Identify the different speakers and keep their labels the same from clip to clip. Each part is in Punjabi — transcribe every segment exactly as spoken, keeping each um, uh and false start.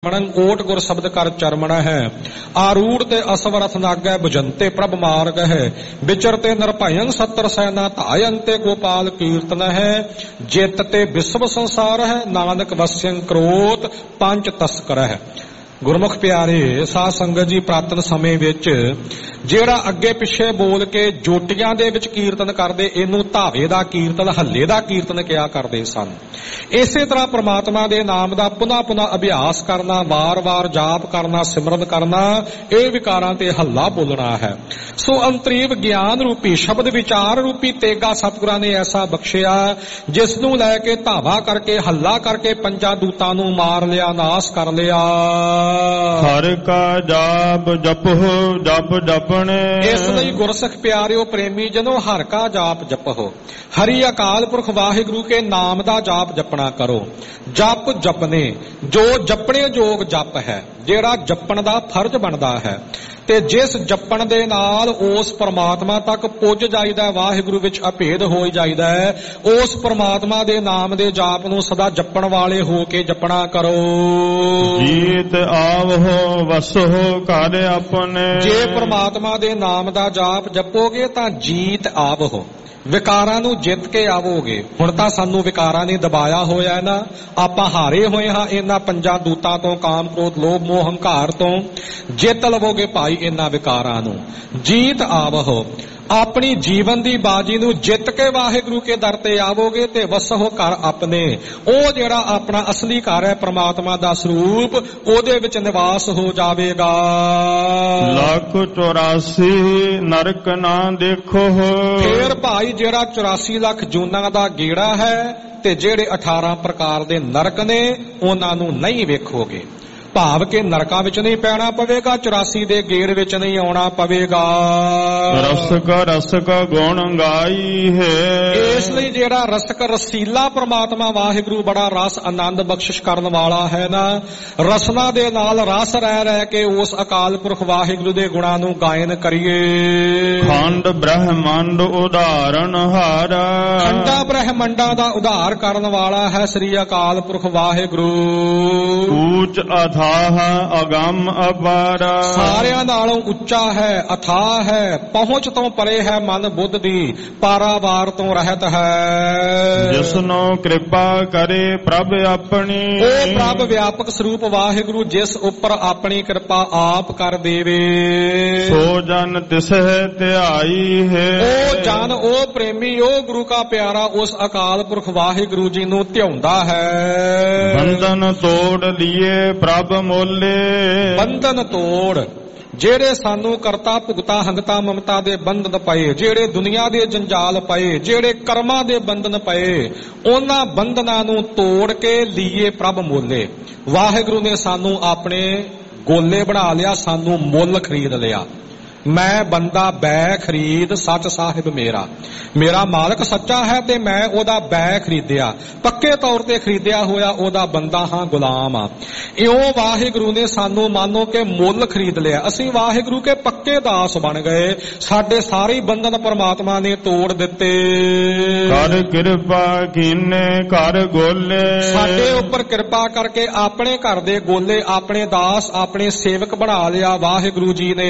Speaker 1: ओट गुर शब्द कर चरमण है आरूढ़ ते असवरथ नागै भुजंते प्रभ मार्ग है विचरते नरभयं सत्तर सैना धायंते गोपाल कीर्तन है जेतते विश्व संसार है नानक वस्यं क्रोत पंच तस्कर है। गुरमुख प्यारे साध संगत जी प्रातन समय विच ਜਿਹੜਾ ਅੱਗੇ ਪਿੱਛੇ ਬੋਲ ਕੇ ਜੋਟੀਆਂ ਦੇ ਵਿੱਚ ਕੀਰਤਨ ਕਰਦੇ ਇਹਨੂੰ ਧਾਵੇ ਦਾ ਕੀਰਤਨ ਹੱਲੇ ਦਾ ਕੀਰਤਨ ਕਿਹਾ ਕਰਦੇ ਸਨ। ਇਸੇ ਤਰ੍ਹਾਂ ਪ੍ਰਮਾਤਮਾ ਦੇ ਨਾਮ ਦਾ ਪੁਨः ਪੁਨः ਅਭਿਆਸ ਕਰਨਾ, ਵਾਰ-ਵਾਰ ਜਾਪ ਕਰਨਾ, ਸਿਮਰਨ ਕਰਨਾ, ਇਹ ਵਿਕਾਰਾਂ ਤੇ ਹੱਲਾ ਬੋਲਣਾ ਹੈ। ਸੋ ਅੰਤਰੀਵ ਗਿਆਨ ਰੂਪੀ ਸ਼ਬਦ ਵਿਚਾਰ ਰੂਪੀ ਤੇਗਾ ਸਤਿਗੁਰਾਂ ਨੇ ਐਸਾ ਬਖਸ਼ਿਆ ਜਿਸ ਨੂੰ ਲੈ ਕੇ ਧਾਵਾ ਕਰਕੇ ਹੱਲਾ ਕਰਕੇ ਪੰਜਾਂ ਦੂਤਾਂ ਨੂੰ ਮਾਰ ਲਿਆ, ਨਾਸ ਕਰ ਲਿਆ।
Speaker 2: ਹਰਿ ਕਾ ਜਾਪ ਜਪੋ ਜਪ ਜਪ
Speaker 1: ਇਸ ਲਈ ਗੁਰਸਿੱਖ ਪਿਆਰਿਓ ਪ੍ਰੇਮੀ ਜਨੋ ਹਰ ਕਾ ਜਾਪ ਜਪੋ। ਹਰੀ ਅਕਾਲ ਪੁਰਖ ਵਾਹਿਗੁਰੂ ਕੇ ਨਾਮ ਦਾ ਜਾਪ ਜਪਣਾ ਕਰੋ। ਜਪ ਜਪਨੇ ਜੋ ਜਪਣੇ ਯੋਗ ਜਪ ਹੈ, ਜਿਹੜਾ ਜਪਣ ਦਾ ਫਰਜ਼ ਬਣਦਾ ਹੈ ਤੇ ਜਿਸ ਜਪਣ ਦੇ ਨਾਲ ਉਸ ਪਰਮਾਤਮਾ ਤੱਕ ਪੁੱਜ ਜਾਈਦਾ, ਵਾਹਿਗੁਰੂ ਵਿੱਚ ਅਭੇਦ ਹੋ ਜਾਈਦਾ ਹੈ, ਉਸ ਪਰਮਾਤਮਾ ਦੇ ਨਾਮ ਦੇ ਜਾਪ ਨੂੰ ਸਦਾ ਜਪਣ ਵਾਲੇ ਹੋ ਕੇ ਜਪਣਾ ਕਰੋ।
Speaker 2: ਜੀਤ ਆਵੋ ਵਸੋ ਘਰ ਆਪਣੇ।
Speaker 1: ਜੇ ਪਰਮਾਤਮਾ ਦੇ ਨਾਮ ਦਾ ਜਾਪ ਜਪੋਗੇ ਤਾਂ ਜੀਤ ਆਵੋ, ਵਿਕਾਰਾਂ ਨੂੰ ਜਿੱਤ ਕੇ ਆਵੋਗੇ। ਹੁਣ ਤਾਂ ਸਾਨੂੰ ਵਿਕਾਰਾਂ ਨੇ ਦਬਾਇਆ ਹੋਇਆ ਨਾ, ਆਪਾਂ ਹਾਰੇ ਹੋਏ ਹਾਂ ਇਹਨਾਂ ਪੰਜਾਂ ਦੂਤਾਂ ਤੋਂ, ਕਾਮ ਕ੍ਰੋਧ ਲੋਭ ਮੋਹ ਹੰਕਾਰ ਤੋਂ। ਜਿੱਤ ਲਵੋਗੇ ਭਾਈ ਇਹਨਾਂ ਵਿਕਾਰਾਂ ਨੂੰ। ਜੀਤ ਆਵੋ, ਆਪਣੀ ਜੀਵਨ ਦੀ ਬਾਜੀ ਨੂੰ ਜਿੱਤ ਕੇ ਵਾਹਿਗੁਰੂ ਕੇ ਦਰ ਤੇ ਆਵੋਗੇ ਤੇ ਵਸੋ ਘਰ ਆਪਣੇ। ਉਹ ਜਿਹੜਾ ਆਪਣਾ ਅਸਲੀ ਘਰ ਹੈ ਪ੍ਰਮਾਤਮਾ ਦਾ ਸਰੂਪ, ਉਹਦੇ ਵਿੱਚ ਨਿਵਾਸ ਹੋ ਜਾਵੇਗਾ।
Speaker 2: ਲੱਖ ਚੌਰਾਸੀ ਨਰਕ ਨਾ ਦੇਖੋ।
Speaker 1: ਫੇਰ ਭਾਈ ਜਿਹੜਾ ਚੁਰਾਸੀ ਲੱਖ ਜੂਨਾਂ ਦਾ ਗੇੜਾ ਹੈ ਤੇ ਜਿਹੜੇ ਅਠਾਰਾਂ ਪ੍ਰਕਾਰ ਦੇ ਨਰਕ ਨੇ ਉਹਨਾਂ ਨੂੰ ਨਹੀਂ ਵੇਖੋਗੇ। ਭਾਵ ਕਿ ਨਰਕਾਂ ਵਿੱਚ ਨਹੀਂ ਪੈਣਾ ਪਵੇਗਾ, ਚੁਰਾਸੀ ਦੇ ਗੇੜ ਵਿੱਚ ਨਹੀਂ ਆਉਣਾ ਪਵੇਗਾ।
Speaker 2: ਰਸਕ ਰਸਕ ਗੁਣ ਗਾਈ ਹੈ।
Speaker 1: ਇਸ ਲਈ ਜਿਹੜਾ ਰਸਕ ਰਸੀਲਾ ਪ੍ਰਮਾਤਮਾ ਵਾਹਿਗੁਰੂ ਬੜਾ ਰਸ ਆਨੰਦ ਬਖਸ਼ਿਸ਼ ਕਰਨ ਵਾਲਾ ਹੈ ਨਾ, ਰਸਨਾ ਦੇ ਨਾਲ ਰਸ ਰਹਿ ਰਹਿ ਕੇ ਉਸ ਅਕਾਲ ਪੁਰਖ ਵਾਹਿਗੁਰੂ ਦੇ ਗੁਣਾਂ ਨੂੰ ਗਾਇਨ ਕਰੀਏ।
Speaker 2: ਖੰਡ ਬ੍ਰਹਮੰਡ ਉਦਾਹਰਨ ਹਾਰਾ।
Speaker 1: ਖੰਡਾ ਬ੍ਰਹਮੰਡਾਂ ਦਾ ਉਧਾਰ ਕਰਨ ਵਾਲਾ ਹੈ ਸ੍ਰੀ ਅਕਾਲ ਪੁਰਖ ਵਾਹਿਗੁਰੂ।
Speaker 2: ਊਚ ਅਥਾ ਅਗੰਮ ਅਪਾਰਾ।
Speaker 1: ਸਾਰਿਆਂ ਨਾਲੋਂ ਉੱਚਾ ਹੈ, ਅਥਾਹ ਹੈ, ਪਹੁੰਚ ਤੋਂ ਪਰੇ ਹੈ ਮਨ ਬੁੱਧ ਦੀ, ਪਾਰਾਵਾਰ ਤੋਂ ਰਹਿਤ ਹੈ।
Speaker 2: ਜਿਸਨੋ ਕਿਰਪਾ ਕਰੇ ਪ੍ਰਭ ਆਪਣੀ।
Speaker 1: ਉਹ ਪ੍ਰਭ ਵਿਆਪਕ ਸਰੂਪ ਵਾਹਿਗੁਰੂ ਜਿਸ ਉੱਪਰ ਆਪਣੀ ਕਿਰਪਾ ਆਪ ਕਰ ਦੇਵੇ।
Speaker 2: ਸੋ ਜਨ ਤਿਸਹਿ ਧਿਆਈ ਹੈ।
Speaker 1: ਉਹ ਜਨ, ਉਹ ਪ੍ਰੇਮੀ, ਉਹ ਗੁਰੂ ਕਾ ਪਿਆਰਾ ਉਸ ਅਕਾਲ ਪੁਰਖ ਵਾਹਿਗੁਰੂ ਜੀ ਨੂੰ ਧਿਆਉਂਦਾ ਹੈ।
Speaker 2: ਬੰਧਨ ਤੋੜ ਲਈਏ ਪ੍ਰਭ ਮੋਲੇ।
Speaker 1: ਬੰਧਨ ਤੋੜ, ਜਿਹੜੇ ਸਾਨੂੰ ਕਰਤਾ ਭੁਗਤਾ ਹੰਗਤਾ ਮਮਤਾ ਦੇ ਬੰਧਨ ਪਏ, ਜਿਹੜੇ ਦੁਨੀਆ ਦੇ ਜੰਜਾਲ ਪਏ, ਜਿਹੜੇ ਕਰਮਾਂ ਦੇ ਬੰਧਨ ਪਏ, ਉਹਨਾਂ ਬੰਧਨਾਂ ਨੂੰ ਤੋੜ ਕੇ ਲੀਏ ਪ੍ਰਭ ਮੋਲੇ। ਵਾਹਿਗੁਰੂ ਨੇ ਸਾਨੂੰ ਆਪਣੇ ਗੋਲੇ ਬਣਾ ਲਿਆ, ਸਾਨੂੰ ਮੁੱਲ ਖਰੀਦ ਲਿਆ। ਮੈਂ ਬੰਦਾ ਬੈ ਖਰੀਦ ਸੱਚ ਸਾਹਿਬ ਮੇਰਾ। ਮੇਰਾ ਮਾਲਕ ਸੱਚਾ ਹੈ ਤੇ ਮੈਂ ਉਹਦਾ ਬੈ ਖਰੀਦਿਆ, ਪੱਕੇ ਤੌਰ ਤੇ ਖਰੀਦਿਆ ਹੋਇਆ ਉਹਦਾ ਬੰਦਾ ਹਾਂ, ਗੁਲਾਮ ਆ। ਇਉਂ ਵਾਹਿਗੁਰੂ ਨੇ ਸਾਨੂੰ ਮਾਨੋ ਕਿ ਮੁੱਲ ਖਰੀਦ ਲਿਆ। ਅਸੀਂ ਵਾਹਿਗੁਰੂ ਕੇ ਪੱਕੇ ਦਾਸ ਬਣ ਗਏ। ਸਾਡੇ ਸਾਰੇ ਬੰਧਨ ਪਰਮਾਤਮਾ ਨੇ ਤੋੜ ਦਿੱਤੇ।
Speaker 2: ਕਰ ਕਿਰਪਾ ਕੀਨੇ ਘਰ ਗੋਲੇ।
Speaker 1: ਸਾਡੇ ਉੱਪਰ ਕਿਰਪਾ ਕਰਕੇ ਆਪਣੇ ਘਰ ਦੇ ਗੋਲੇ, ਆਪਣੇ ਦਾਸ, ਆਪਣੇ ਸੇਵਕ ਬਣਾ ਲਿਆ ਵਾਹਿਗੁਰੂ ਜੀ ਨੇ।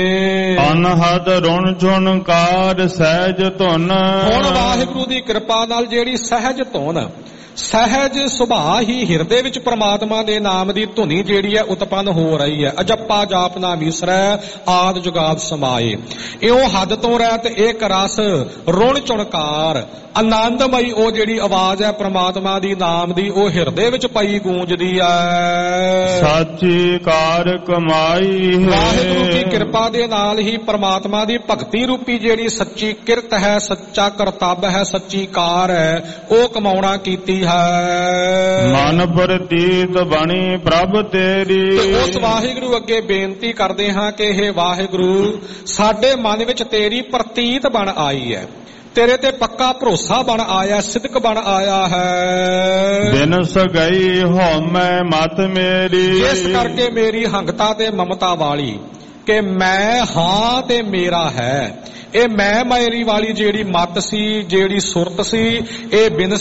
Speaker 2: ਅਨਹਦ ਰੁਣ ਝੁਣ ਕਾਰ ਸਹਿਜ ਧੁਨ।
Speaker 1: ਹੁਣ ਵਾਹਿਗੁਰੂ ਦੀ ਕਿਰਪਾ ਨਾਲ ਜਿਹੜੀ ਸਹਿਜ ਧੁਨ, ਸਹਿਜ ਸੁਭਾਅ ਹੀ ਹਿਰਦੇ ਵਿੱਚ ਪ੍ਰਮਾਤਮਾ ਦੇ ਨਾਮ ਦੀ ਧੁਨੀ ਜਿਹੜੀ ਹੈ ਉਤਪੰਨ ਹੋ ਰਹੀ ਹੈ। ਅਜੱਪਾ ਜਾਪ ਨਾ ਵਿਸਰੈ ਆਦ ਜੁਗਾਦ ਸਮਾਏ। ਇਉਂ ਹੱਦ ਤੋਂ ਰਹਿਤ ਇੱਕ ਰਸ ਰੁਣ ਝੁਣਕਾਰ ਆਨੰਦਮਈ ਉਹ ਜਿਹੜੀ ਆਵਾਜ਼ ਹੈ ਪ੍ਰਮਾਤਮਾ ਦੀ ਨਾਮ ਦੀ, ਉਹ ਹਿਰਦੇ ਵਿੱਚ ਪਈ ਗੂੰਜਦੀ ਹੈ।
Speaker 2: ਸਾਚੀ ਕਾਰ ਕਮਾਈ ਹੈ।
Speaker 1: ਵਾਹਿਗੁਰੂ ਦੀ ਕਿਰਪਾ ਦੇ ਨਾਲ ਹੀ ਪ੍ਰਮਾਤਮਾ ਦੀ ਭਗਤੀ ਰੂਪੀ ਜਿਹੜੀ ਸੱਚੀ ਕਿਰਤ ਹੈ, ਸੱਚਾ ਕਰਤੱਵ ਹੈ, ਸੱਚੀ ਕਾਰ ਹੈ, ਉਹ ਕਮਾਉਣਾ ਕੀਤੀ ਹੈ।
Speaker 2: ਮਨ ਪ੍ਰਤੀਤ ਬਣੀ ਪ੍ਰਭ ਤੇਰੀ।
Speaker 1: ਉਸ ਵਾਹਿਗੁਰੂ ਅੱਗੇ ਬੇਨਤੀ ਕਰਦੇ ਹਾਂ ਕਿ ਇਹ ਵਾਹਿਗੁਰੂ ਸਾਡੇ ਮਨ ਵਿੱਚ ਤੇਰੀ ਪ੍ਰਤੀਤ ਬਣ ਆਈ ਹੈ, ਤੇਰੇ ਤੇ ਪੱਕਾ ਭਰੋਸਾ ਬਣ ਆਇਆ, ਸਿਦਕ ਬਣ ਆਇਆ ਹੈ।
Speaker 2: ਬਿਨ ਸਗਈ ਹਉਮੈ ਮਤ ਮੇਰੀ।
Speaker 1: ਇਸ ਕਰਕੇ ਮੇਰੀ ਹੰਗਤਾ ਤੇ ਮਮਤਾ ਵਾਲੀ ਕਿ ਮੈਂ ਹਾਂ ਤੇ ਮੇਰਾ ਹੈ, ਇਹ ਮੈਂ ਮੇਰੀ ਵਾਲੀ ਜਿਹੜੀ ਮੱਤ ਸੀ, ਜਿਹੜੀ ਸੁਰਤ ਸੀ, ਇਹ ਬਿਨ